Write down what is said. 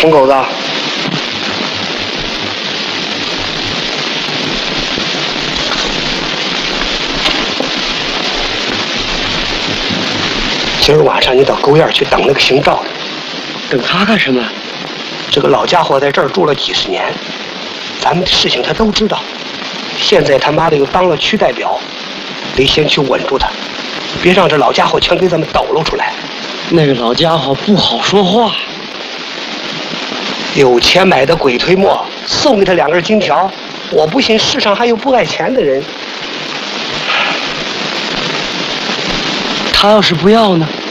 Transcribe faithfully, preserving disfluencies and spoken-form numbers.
秦狗子，今儿晚上你到沟院去等那个姓赵的。 等他干什么？ 这个老家伙在这儿住了几十年，咱们的事情他都知道。现在他妈的又当了区代表，得先去稳住他，别让这老家伙全给咱们抖搂出来。 那个老家伙不好说话。 有钱买的鬼推磨，送给他两根金条，我不信世上还有不爱钱的人。 他要是不要呢？